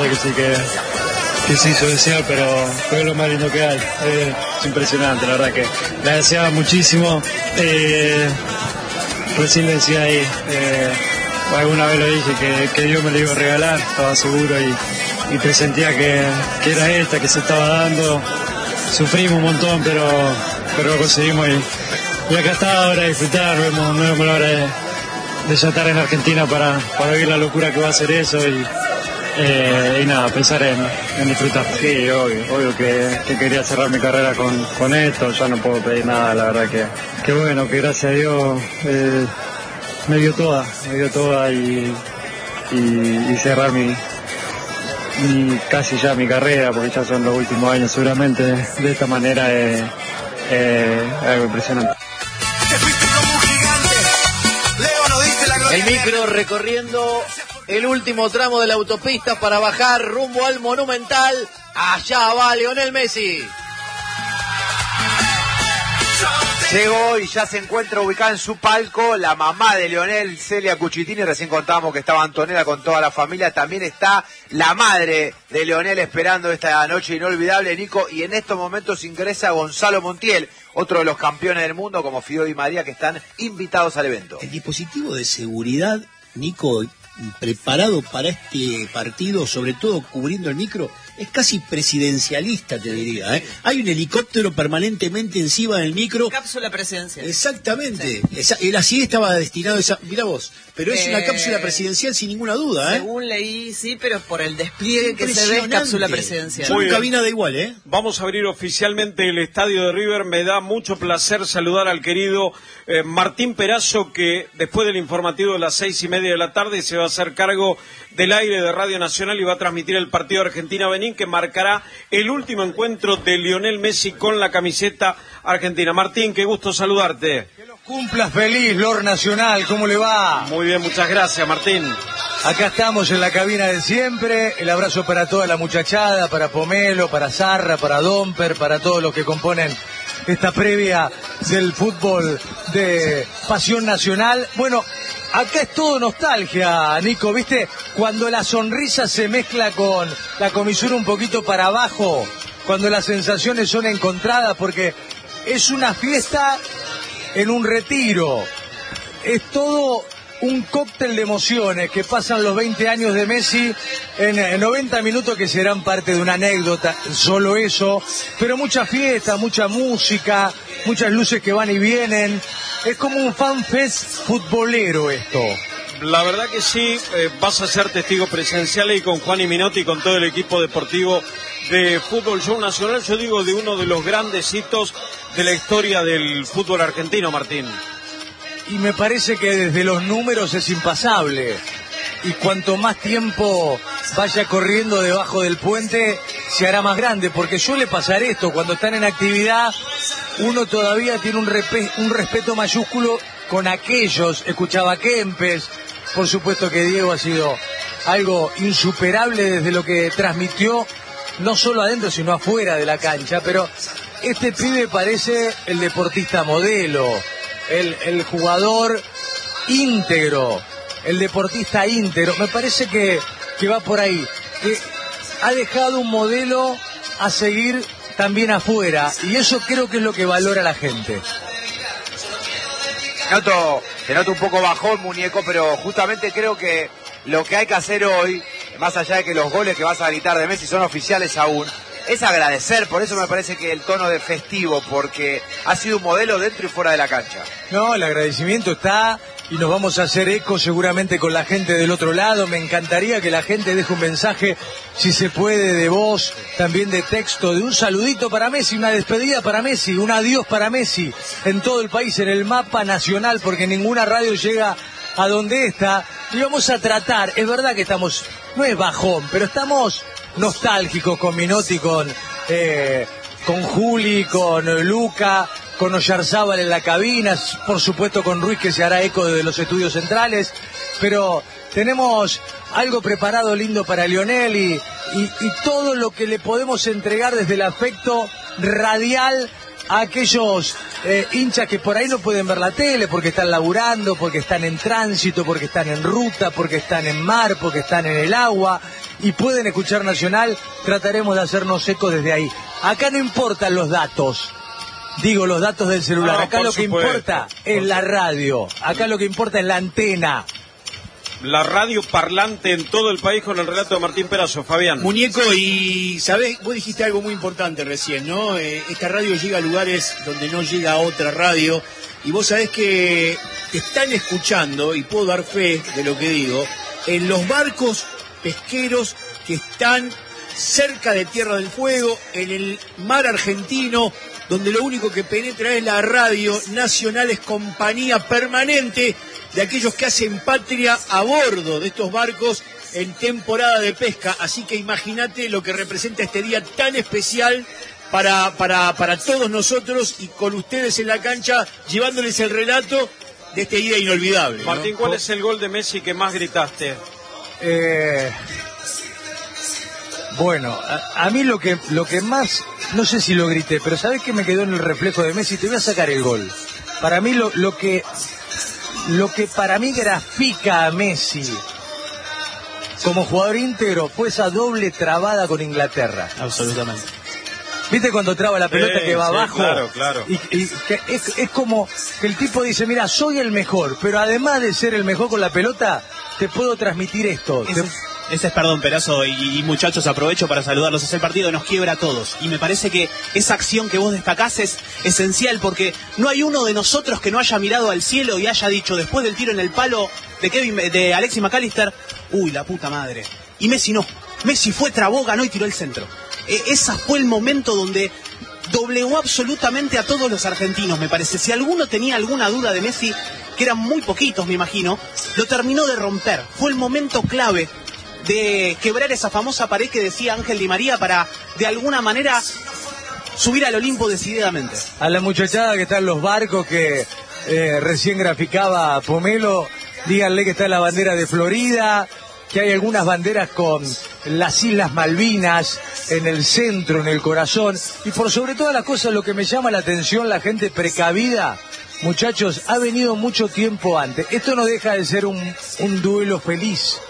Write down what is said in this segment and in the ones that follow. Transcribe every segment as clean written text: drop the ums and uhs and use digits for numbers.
que sí, que se hizo desear, pero es lo más lindo que hay. Es impresionante, la verdad que la deseaba muchísimo. Recién le decía ahí, alguna vez lo dije, que Dios me lo iba a regalar, estaba seguro y presentía que era esta, que se estaba dando. Sufrimos un montón, pero lo conseguimos y acá está ahora de disfrutar. No vemos la hora de ya estar en Argentina para vivir la locura que va a ser eso y nada, pensar en disfrutar. Sí, obvio que quería cerrar mi carrera con esto, ya no puedo pedir nada, la verdad que bueno, que gracias a Dios me dio toda y cerrar casi ya mi carrera, porque ya son los últimos años seguramente, de esta manera es algo impresionante. El micro recorriendo el último tramo de la autopista para bajar rumbo al Monumental. Allá va Lionel Messi. Llegó y ya se encuentra ubicada en su palco la mamá de Lionel, Celia Cuchitini. Recién contábamos que estaba Antonella con toda la familia. También está la madre de Lionel esperando esta noche inolvidable, Nico. Y en estos momentos ingresa Gonzalo Montiel, otro de los campeones del mundo, como Fido y María, que están invitados al evento. El dispositivo de seguridad, Nico, preparado para este partido, sobre todo cubriendo el micro, es casi presidencialista, te diría, ¿eh? Hay un helicóptero permanentemente encima del micro. Cápsula presidencial. Exactamente. Sí. Él así estaba destinado a esa... Mirá vos, pero es una cápsula presidencial sin ninguna duda, ¿eh? Según leí, sí, pero por el despliegue que se ve, es cápsula presidencial. Yo nunca vi nada igual, ¿eh? Vamos a abrir oficialmente el estadio de River. Me da mucho placer saludar al querido Martín Perazo, que después del informativo de las 6:30 de la tarde se va a hacer cargo del aire de Radio Nacional y va a transmitir el partido Argentina-Benín, que marcará el último encuentro de Lionel Messi con la camiseta argentina. Martín, qué gusto saludarte. Que los cumplas feliz, Lord Nacional, ¿cómo le va? Muy bien, muchas gracias, Martín. Acá estamos en la cabina de siempre, el abrazo para toda la muchachada, para Pomelo, para Zarra, para Domper, para todos los que componen esta previa del fútbol de Pasión Nacional. Bueno, acá es todo nostalgia, Nico, ¿viste? Cuando la sonrisa se mezcla con la comisura un poquito para abajo, cuando las sensaciones son encontradas, porque es una fiesta en un retiro. Es todo un cóctel de emociones que pasan los 20 años de Messi en 90 minutos que serán parte de una anécdota, solo eso, pero mucha fiesta, mucha música, muchas luces que van y vienen. Es como un fanfest futbolero esto. La verdad que sí, vas a ser testigo presencial y con Juan y Minotti y con todo el equipo deportivo de Fútbol Show Nacional, yo digo, de uno de los grandes hitos de la historia del fútbol argentino, Martín. Y me parece que desde los números es impasable. Y cuanto más tiempo vaya corriendo debajo del puente, se hará más grande. Porque suele pasar esto, cuando están en actividad, uno todavía tiene un respeto mayúsculo con aquellos. Escuchaba a Kempes, por supuesto que Diego ha sido algo insuperable desde lo que transmitió, no solo adentro, sino afuera de la cancha. Pero este pibe parece el deportista modelo. El jugador íntegro, el deportista íntegro, me parece que va por ahí, que ha dejado un modelo a seguir también afuera, y eso creo que es lo que valora la gente. Te noto un poco bajón, muñeco, pero justamente creo que lo que hay que hacer hoy, más allá de que los goles que vas a gritar de Messi son oficiales aún, es agradecer. Por eso me parece que el tono de festivo, porque ha sido un modelo dentro y fuera de la cancha. No, el agradecimiento está, y nos vamos a hacer eco seguramente con la gente del otro lado. Me encantaría que la gente deje un mensaje, si se puede, de voz, también de texto, de un saludito para Messi, una despedida para Messi, un adiós para Messi en todo el país, en el mapa nacional, porque ninguna radio llega a donde está. Y vamos a tratar, es verdad que estamos, no es bajón, pero estamos nostálgicos con Minotti, con Juli, con Luca, con Oyarzábal en la cabina, por supuesto con Ruiz, que se hará eco de los estudios centrales, pero tenemos algo preparado lindo para Lionel y todo lo que le podemos entregar desde el afecto radial a aquellos hinchas que por ahí no pueden ver la tele porque están laburando, porque están en tránsito, porque están en ruta, porque están en mar, porque están en el agua, y pueden escuchar Nacional, trataremos de hacernos eco desde ahí. Acá no importan los datos. Digo, los datos del celular. No, acá lo que importa es la radio. Acá lo que importa es la antena. La radio parlante en todo el país con el relato de Martín Perazo. Fabián. Muñeco, y sabés, vos dijiste algo muy importante recién, ¿no? Esta radio llega a lugares donde no llega otra radio, y vos sabés que te están escuchando, y puedo dar fe de lo que digo, en los barcos pesqueros que están cerca de Tierra del Fuego, en el mar argentino, donde lo único que penetra es la radio nacional, es compañía permanente de aquellos que hacen patria a bordo de estos barcos en temporada de pesca. Así que imagínate lo que representa este día tan especial para todos nosotros, y con ustedes en la cancha llevándoles el relato de este día inolvidable, ¿no? Martín, ¿cuál es el gol de Messi que más gritaste? Bueno, a mí lo que más, no sé si lo grité, pero ¿sabés qué me quedó en el reflejo de Messi? Te voy a sacar el gol. Para mí lo que para mí grafica a Messi como jugador íntegro fue esa doble trabada con Inglaterra. Absolutamente. ¿Viste cuando traba la pelota que va abajo? Claro. Y que es como que el tipo dice, mira, soy el mejor, pero además de ser el mejor con la pelota, te puedo transmitir esto. Ese es, perdón, Perazo, y muchachos, aprovecho para saludarlos. Es el partido que nos quiebra a todos. Y me parece que esa acción que vos destacás es esencial, porque no hay uno de nosotros que no haya mirado al cielo y haya dicho, después del tiro en el palo de Alexis McAllister, uy, la puta madre. Y Messi no. Messi fue, trabó, ganó y tiró el centro. Ese fue el momento donde doblegó absolutamente a todos los argentinos, me parece. Si alguno tenía alguna duda de Messi, que eran muy poquitos, me imagino, lo terminó de romper. Fue el momento clave de quebrar esa famosa pared que decía Ángel Di María para, de alguna manera, subir al Olimpo decididamente. A la muchachada que está en los barcos que recién graficaba Pomelo, díganle que está la bandera de Florida, que hay algunas banderas con las Islas Malvinas en el centro, en el corazón, y por sobre todas las cosas lo que me llama la atención, la gente precavida, muchachos, ha venido mucho tiempo antes. Esto no deja de ser un duelo feliz.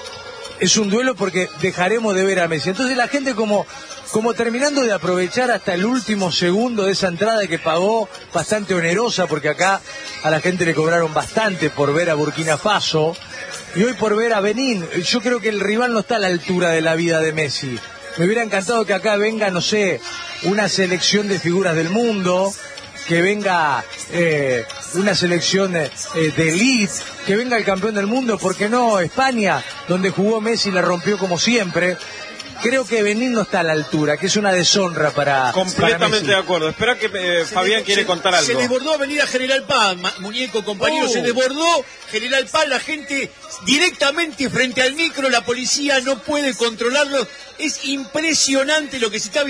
Es un duelo porque dejaremos de ver a Messi. Entonces la gente como terminando de aprovechar hasta el último segundo de esa entrada que pagó, bastante onerosa, porque acá a la gente le cobraron bastante por ver a Burkina Faso, y hoy por ver a Benín. Yo creo que el rival no está a la altura de la vida de Messi. Me hubiera encantado que acá venga, no sé, una selección de figuras del mundo, que venga una selección de elite, que venga el campeón del mundo, ¿por qué no? España, donde jugó Messi, la rompió como siempre. Creo que Benín no está a la altura, que es una deshonra para completamente de acuerdo. Espera que Fabián quiere contar algo. Se desbordó Avenida General Paz, Muñeco, compañero, se desbordó General Paz, la gente directamente frente al micro, la policía no puede controlarlo. Es impresionante lo que se está viendo.